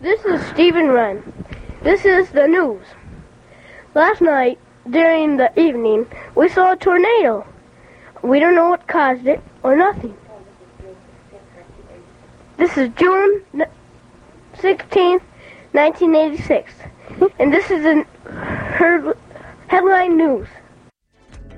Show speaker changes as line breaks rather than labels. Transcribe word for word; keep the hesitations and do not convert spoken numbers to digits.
This is Stephen Wren. This is the news. Last night, during the evening, we saw a tornado. We don't know what caused it or nothing. This is June sixteenth, nineteen eighty-six. And this is the headline news.